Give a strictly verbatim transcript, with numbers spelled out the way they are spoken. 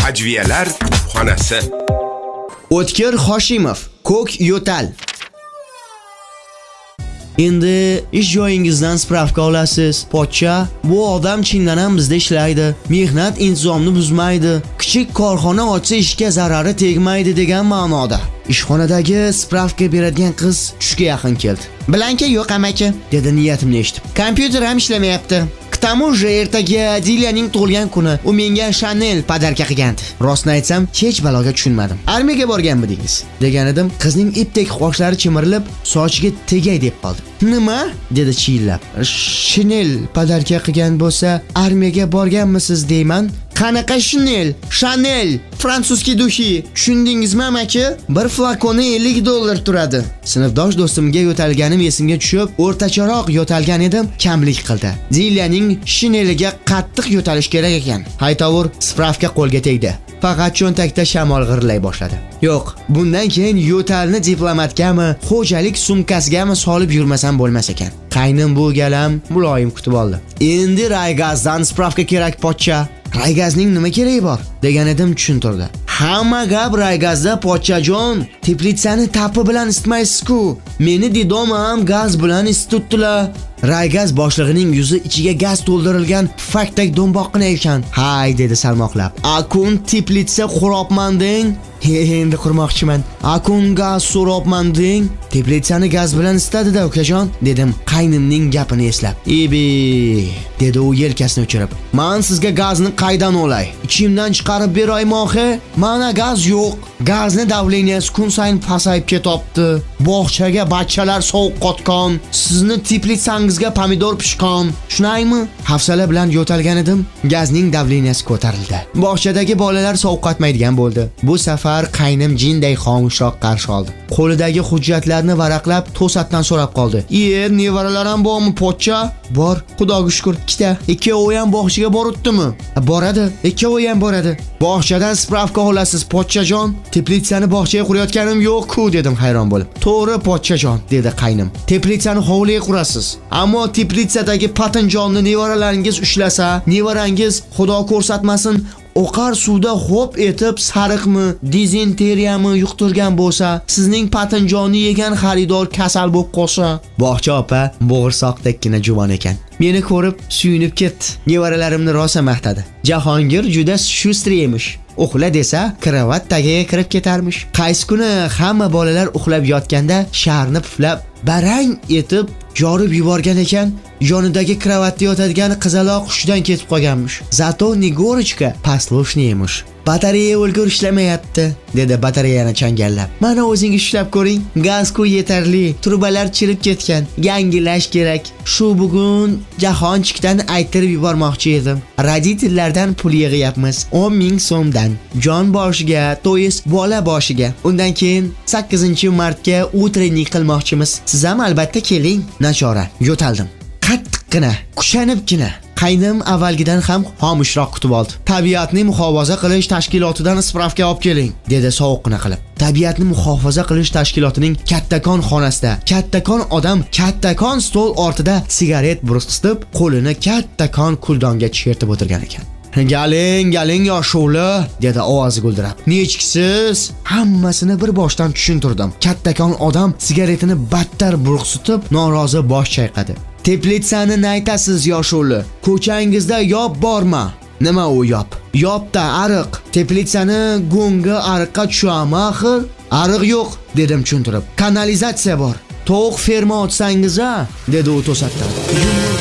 Hajviyalar xonasi. O'tkir Hoshimov, Ko'k yo'tal. Endi ish joyingizdan spravka olasiz. Pochcha, bu odam chindan ham bizda ishlaydi. Mehnat intizomni buzmaydi. Kichik korxona ochsa ishga zarari tegmaydi degan ma'noda. Ishxonadagi spravka beradigan qiz tushga yaqin keldi. Blanka yo'q amaki, dedi niyatimni eshitib. Kompyuter ham ishlamayapti. К тому же ertaga Dilyaning tug'ilgan kuni. U menga Chanel podarka qilgandi. Rostni aytsam, hech baloga tushunmadim. Armiyaga borganmidingiz? degan edim. Qizning ipdek qoshlari chimirilib, sochiga tegay deb qoldi. Nima? dedi chiyillab. Chanel podarka qilgan bo'lsa, armiyaga borganmisiz deyman. Qanaqa Chanel? Chanel, frantsuzski duhi. Tushundingizmi amaki? Bir flakoni ellik dollar turadi. Sinfdosh do'stimga yo'talganim esimga tushib, o'rtacharoq yo'talgan edim, kamlik qildi. Dilyaning Chaneliga qattiq yo'talish kerak ekan. Haytovur spravka qo'lga tegdi. Faqat cho'ntakda shamol g'irlay boshladi. Yo'q, bundan keyin yo'talni diplomatgami, xo'jalik sumkasigami solib yurmasam bo'lmas ekan. Qaynim bu galam muloyim kutib oldi. Endi Raygazdan spravka kerak pochcha. Raygazning nima keragi bor? degan edim tushuntirdi. Hamma gap Raygazda pochchajon. Teplitsani tapi bilan isitmaysiz-ku. Meni didom ham gaz bilan isitibdilar. Raygaz boshlig'ining yuzi ichiga gaz to'ldirilgan pufakdek do'mboqqina ekan. Hay dedi salmoqlab. Akun teplitsa qurobman deng. Endi qurmoqchiman. Akun gaz so'robman deng. Teplitsani gaz bilan isitadi-da ukajon, dedim qaynimning gapini eslab. Ibi, dedi u yelkasini o'chirib. Men sizga gazni qaydan olay? Ichimdan chiqarib beraymoqe? Mana gaz yo'q. Gazni davleniyasi kun sayin pasayib ketibdi. Bog'chaga bachchalar sovuq qotgan. Sizni teplitsangizga pomidor pishqon. Shunaymi? Hafsala bilan yo'talgan edim. Gazning davleniyasi ko'tarildi. Bog'chadagi bolalar sovuq qotmaydigan bo'ldi. Bu safar qaynim jinday xomushroq qarshi oldi. Qo'lidagi hujjatlarni varaqlab to'satdan so'rab qoldi. "Yer, nevaralar ham bormi pochcha?" "Bor, Xudoga shukr. Ikkita. Ikkovi ham bog'chaga boribdimi?" "Boradi. Ikkovi ham boradi." "Bog'chadan spravka olasiz pochchajon. Teplitsani bog'chaga qurayotganim yo'q-ku", dedim hayron bo'lib. "To'g'ri pochchajon", dedi qaynim. "Teplitsani hovliga qurasiz. Ammo teplitsadagi patinjonni nevaralaringiz ushlasa, nevarangiz Xudo ko'rsatmasin oqar suvda hop etib sariqmi, dizenteriyami yuqtirgan bo'lsa, sizning patinjonni yegan xaridor kasal bo'lib qolsa." Bog'cha opa bo'g'irsoqdekkina juvon ekan. Meni ko'rib suyunib ketdi. Nevaralarimni rosa maqtadi. Jahongir juda shustri emish. Uxla desa, kravat tagiga kirib ketarmish. Qaysi kuni hamma bolalar uxlab yotganda sharni puflab, barang etib jorib yuborgan ekan, yonidagi kravatda yotadigan qizaloq hushidan ketib qolganmish. Zato Negorichka послушный emish. "Batareya o'lgur ishlamayapti", dedi batareyani changallab. "Mana o'zingiz ishlab ko'ring. Gaz-ku yetarli, trubalar chirib ketgan. Yangilash kerak. Shu bugun Jahonchikdan aytirib yubormoqchi edim. Raditellardan pul yig'yapmiz. o'n ming so'mdan. Jon boshiga, to'yis bola boshiga. Undan keyin sakkizinchi martga utrening qilmoqchimiz. Siz ham albatta keling." Nachora, yo'taldim. Qattiqqina, kushanibgina. Qaynim avvalgidan ham xomushroq kutib oldi. "Tabiatni muhofaza qilish tashkilotidan spravka olib keling", dedi sovuqqina qilib. Tabiatni muhofaza qilish tashkilotining kattakon xonasida kattakon odam kattakon stol ortida sigaret burqsitib, qo'lini kattakon kuldonga chertib o'tirgan ekan. "Galing, galing yoshuvli", dedi ovozi guldirab. "Nechkisiz?" Hammasini bir boshdan tushuntirdim. Kattakon odam sigaretini battar burqsitib, norozi bosh chayqadi. "Teplitsani naytasiz yoshuvli? Ko'changizda yop bormi?" "Nima u yop?" "Yopda ariq. Teplitsani go'nga ariqqa tushami axir?" "Ariq yo'q", dedim tushuntirib. "Kanalizatsiya bor. Tovuq ferma ochsangiz-a", dedi u to'satdan.